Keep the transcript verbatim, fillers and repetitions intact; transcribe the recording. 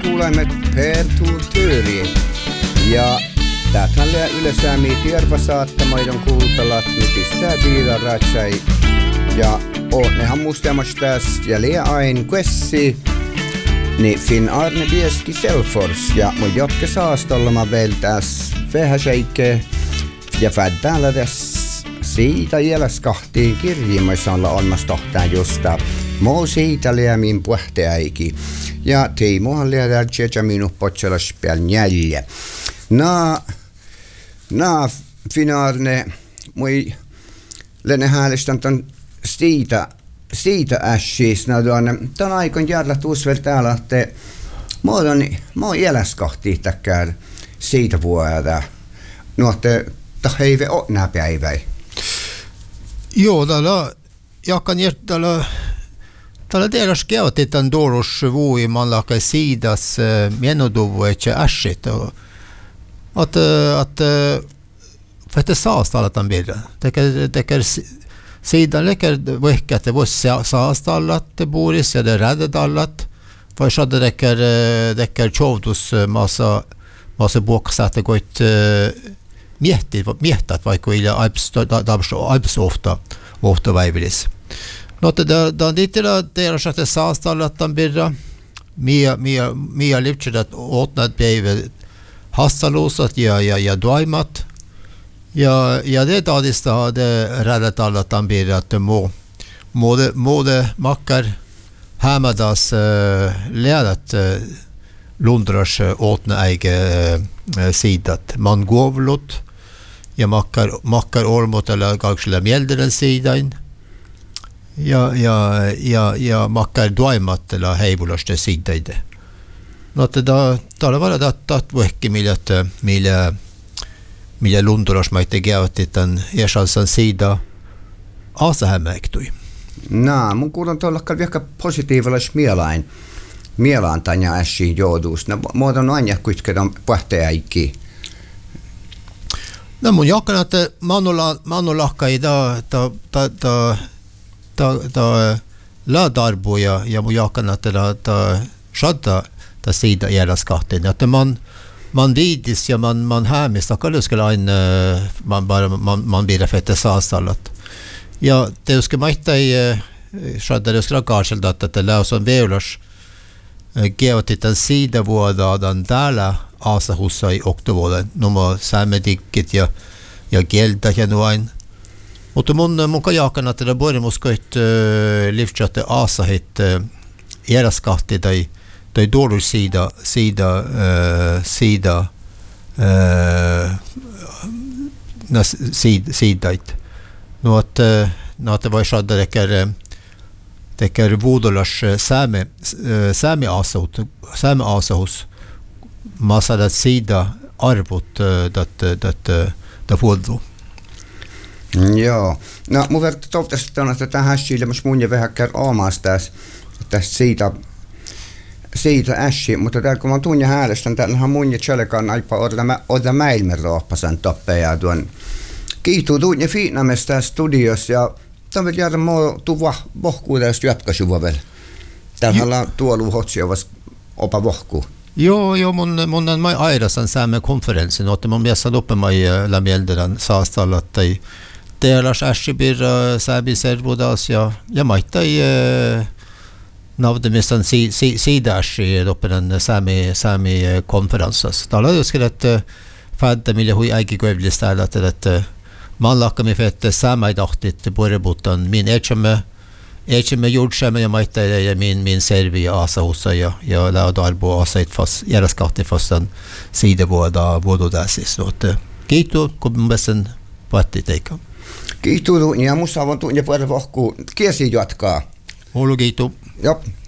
kuulemme Pertuutööri. Ja täältä yleensä tierva saattamaidon kuultalat, niin pistää viida ratsai. Ja ootnehan muistamas tässä jälleen aina quessi. Niin Finn Arne Bieski Selfors ja mun jokke saastolma vielä tässä vähäseikke. Ja täällä tässä siitä jälskahtiin kirjiimassa olla olmassa tohtaan justa. Mo siitä liämin puhteäiki. Ja Teimohan liädään tjeja minu potselas pääl njälje. Na, na Finn Arne, mui lenne häälistän ton siitä, siitä ässis. No tuonne, ton aikon järllä tuusvel täällä, että muodon, mo jälskahtiin täkkään siitä vuoda. No, että taheive o nää päiväi. Joo, täällä jakan täällä täällä deras käytetään doros vui manlaka siidas menoduvu etkä ässit. Att att för att saast alla tan bilder. Det det sidan läcker vecka att det var saast alla det boris ja det räddade alla. För så det räcker räcker chovdus massa massa boksatte gott miettii miettat vaikka ille alps ofta ofta väivilis. No te da ditira der att saast alla tan bilder. Mia mia mia livchedat åtnat beive hastalosat ja ja ja doimat. Ja ja det tadista det räddat alla tambir att må mode mode makkar hämadas uh, lärat uh, Lundras uh, åtna äge uh, sidat man govlot ja makkar makkar ormot eller kanske mjelderen sidan. Ja ja ja ja makkar doimat eller heibulaste sidaide. No teda täällä var det att att vecka miljöt miljö miljö Lunduras maitte käytetään Esalsan sida asa hämäktui. Naa, mun kuulen tuolla vielä positiivilla mielain. Mielaan tanja ässi jouduus. No muodon aina kuitenkin pähteäikki. No mun jakana että manulla manullakka ei ta ta ta ta ta ta la darboja ja mun jakana että ta shadda ta sida jälskahten att man man vidis ja man man hämistä kallu skulle en man bara man man blir fette saastallat ja det ska maita i shadda det ska kanske att det läser veolas geotitan sida vuoda dan täällä asa hussa i oktovuoden nummer samedikket ja ja gelda genuin mutta mun mun kajakana että det borde moskoit livchatte asa hit jälskahti tai tai dålig sida sida uh, sida uh, nas sid sidait no att uh, no att det var så att det är det är vodolas same same asot same asahus massa sida arvot dat dat dat vodo. Joo. No mun verta toivottavasti on että tähän silmäs mun ja vähän käy omasta tässä tästä siitä siitä ässi, mutta täällä kun mä tunnin häälestän, täällähän mun ja tjälkaan aipa odda mäilmen rooppasan toppeja tuon. Kiitos tunnin fiinamesta tässä studiossa ja tämän vielä jäädä mua tuva vohkuu tästä jatkasuva vielä. Täällähän on tuolu hotsiovas opa vohkuu. Joo, joo, mun, mun on mai airasan saamme konferenssin, että mun mielestä loppe mai lämjelderän saastallat tai teelas ässibir saabi servudas ja ja maittai navdemistan si si sidashi doppen sami sami konferenssas. Täällä on just että fadda millä hui äiki koivlistalla että man lakkami fette samai dahtit borrebutan min etchemme etchemme jordshemme ja maita ja min min servi asa hossa ja ja laudalbo asait fast järskahti fastan sida vuoda vuododasis note. Kiitos kun bäsen patti teika. Kiitos ja musta on tunne puolella vohku kiesi jatkaa. Olo kiitos. Jop.